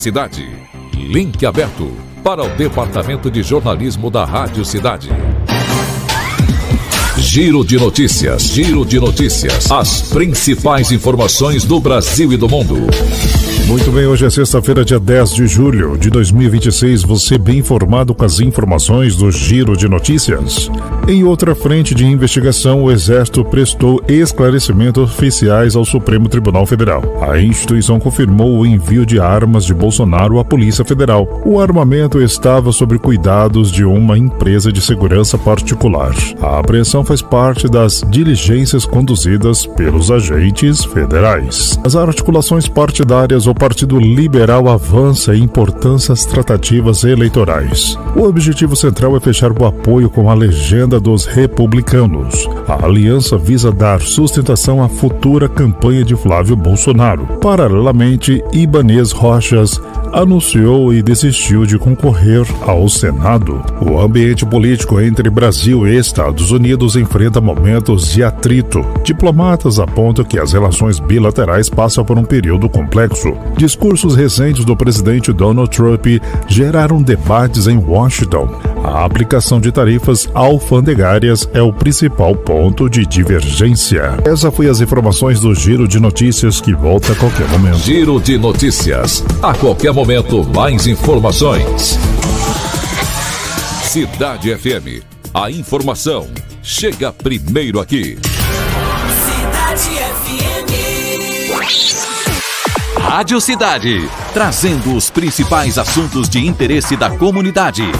Cidade. Link aberto para o Departamento de Jornalismo da Rádio Cidade. Giro de notícias. Giro de notícias. As principais informações do Brasil e do mundo. Muito bem, hoje é sexta-feira, dia 10 de julho de 2026. Você bem informado com as informações do Giro de Notícias. Em outra frente de investigação, o Exército prestou esclarecimentos oficiais ao Supremo Tribunal Federal. A instituição confirmou o envio de armas de Bolsonaro à Polícia Federal. O armamento estava sob cuidados de uma empresa de segurança particular. A apreensão faz parte das diligências conduzidas pelos agentes federais. As articulações partidárias, o Partido Liberal avança em importantes tratativas eleitorais. O objetivo central é fechar o apoio com a legenda dos republicanos. A aliança visa dar sustentação à futura campanha de Flávio Bolsonaro. Paralelamente, Ibanez Rochas anunciou e desistiu de concorrer ao Senado. O ambiente político entre Brasil e Estados Unidos enfrenta momentos de atrito. Diplomatas apontam que as relações bilaterais passam por um período complexo. Discursos recentes do presidente Donald Trump geraram debates em Washington. A aplicação de tarifas alfandegárias é o principal ponto de divergência. Essa foi as informações do Giro de Notícias, que volta a qualquer momento. Giro de Notícias. A qualquer momento, mais informações. Cidade FM. A informação chega primeiro aqui. Cidade FM. Rádio Cidade, trazendo os principais assuntos de interesse da comunidade.